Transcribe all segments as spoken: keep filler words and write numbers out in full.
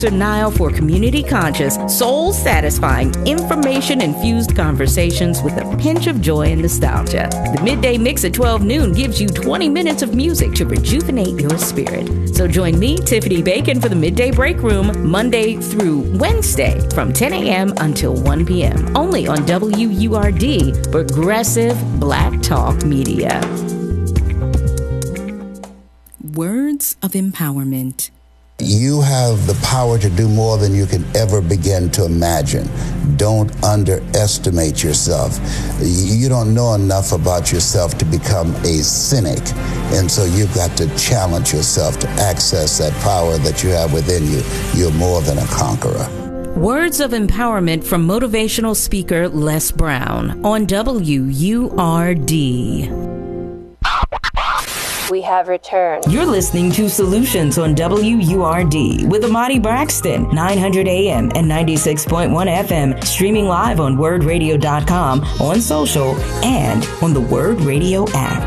Nile for community-conscious, soul-satisfying, information-infused conversations with a pinch of joy and nostalgia. The Midday Mix at twelve noon gives you twenty minutes of music to rejuvenate your spirit. So join me, Tiffany Bacon, for the Midday Break Room, Monday through Wednesday from ten a.m. until one p.m. Only on W U R D, Progressive Black Talk Media. Words of empowerment. You have the power to do more than you can ever begin to imagine. Don't underestimate yourself. You don't know enough about yourself to become a cynic. And so you've got to challenge yourself to access that power that you have within you. You're more than a conqueror. Words of empowerment from motivational speaker Les Brown on W U R D. We have returned. You're listening to Solutions on W U R D with Amati Braxton, nine hundred A M and ninety-six point one F M, streaming live on word radio dot com, on social, and on the Word Radio app.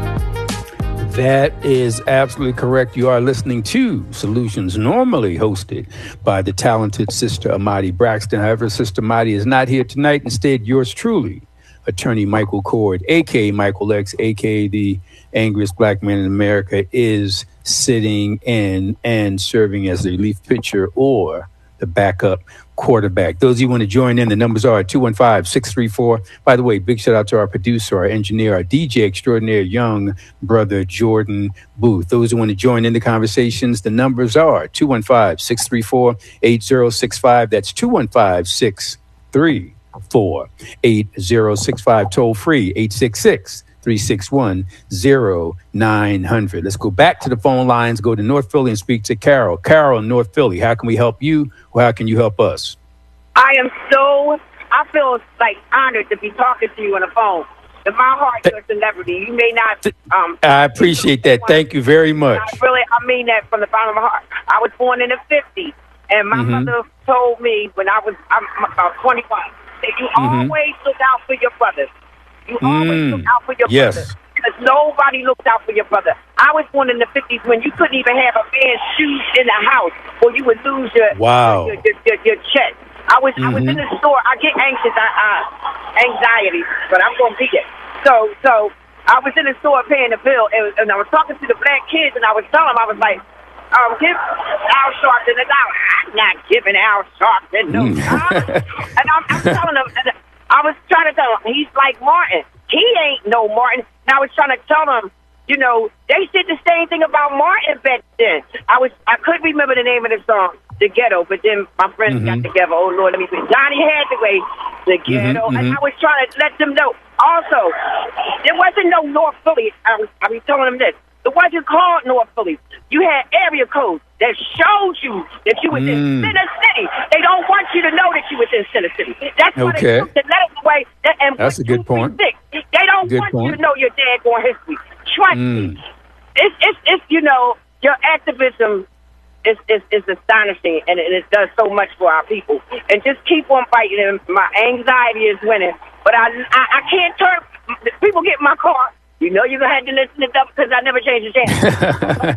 That is absolutely correct. You are listening to Solutions, normally hosted by the talented Sister Amati Braxton. However, Sister Amati is not here tonight. Instead, yours truly, Attorney Michael Cord, a k a. Michael X, a k a the angriest black man in America, is sitting in and serving as the relief pitcher or the backup quarterback. Those of you who want to join in, the numbers are two one five, six three four. By the way, big shout out to our producer, our engineer, our D J extraordinaire, young brother Jordan Booth. Those who want to join in the conversations, the numbers are two one five, six three four, eight zero six five. That's two one five, six three four, eight zero six five. Toll free, eight six six, three six one, zero nine hundred. Let's go back to the phone lines, go to North Philly and speak to Carol. Carol in North Philly, how can we help you? Or how can you help us? I am so, I feel like honored to be talking to you on the phone. In my heart, you're a celebrity. You may not. Um, I appreciate that. Thank you very much. I really, I mean that from the bottom of my heart. I was born in the fifties, and my mm-hmm. mother told me when I was I'm about twenty-one that you mm-hmm. always look out for your brothers. You always mm. look out for your yes. brother. Because nobody looked out for your brother. I was born in the fifties when you couldn't even have a man's shoes in the house or you would lose your wow. your, your, your, your check. I was mm-hmm. I was in the store. I get anxious, I, uh, anxiety, but I'm going to be it. So, so I was in the store paying the bill, and, and I was talking to the black kids, and I was telling them, I was like, um, give Al Sharpton a dollar. I'm not giving Al Sharpton no dollar. And I'm, I'm telling them, and I was trying to tell him, he's like Martin. He ain't no Martin. And I was trying to tell him, you know, they said the same thing about Martin back then. I was, I couldn't remember the name of the song, The Ghetto, but then my friends mm-hmm. got together. Oh, Lord, let me see. Johnny Hathaway, The Ghetto. Mm-hmm, and mm-hmm. I was trying to let them know. Also, there wasn't no North Philly. I was, I was telling them this. It wasn't called North Philly. You had area codes that showed you that you was mm. in Center City. They don't want you to know that you was in Center City. That's why okay. they took the letters away. And That's a good point. They don't good want point. you to know your daggone history. Trust mm. me. It's, it's, it's, you know, your activism is, is, is astonishing, and it, it does so much for our people. And just keep on fighting. And my anxiety is winning. But I, I, I can't turn, people get in my car. You know you're going to have to listen to them because I never changed the channel.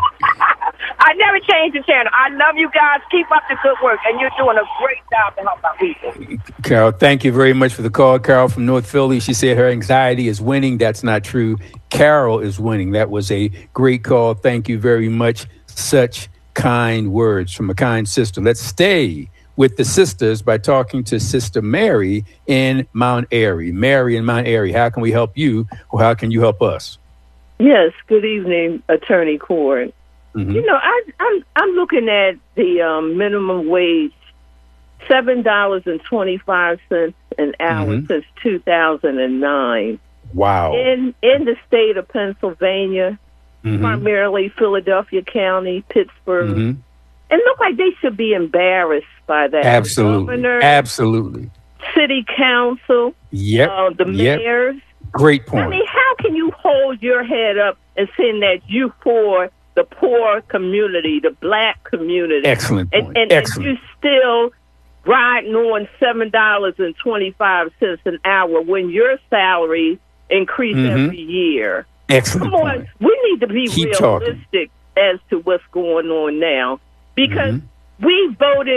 I never changed the channel. I love you guys. Keep up the good work, and you're doing a great job to help our people. Carol, thank you very much for the call. Carol from North Philly, she said her anxiety is winning. That's not true. Carol is winning. That was a great call. Thank you very much. Such kind words from a kind sister. Let's stay with the sisters by talking to Sister Mary in Mount Airy. Mary in Mount Airy, how can we help you, or how can you help us? Yes, good evening, Attorney Cord. Mm-hmm. You know, I, I'm I'm looking at the um, minimum wage, seven dollars and twenty-five cents an hour mm-hmm. since two thousand nine. Wow! In in the state of Pennsylvania, mm-hmm. primarily Philadelphia County, Pittsburgh. Mm-hmm. And look like they should be embarrassed by that. Absolutely. Governor, Absolutely. City council, yep. uh, the yep. mayors. Great point. I mean, how can you hold your head up and say that you for the poor community, the black community? Excellent point. And, and, Excellent. and you still riding on seven dollars and twenty-five cents an hour when your salary increase mm-hmm. every year. Excellent Come point. on, we need to be Keep realistic talking. as to what's going on now. Because mm-hmm. we voted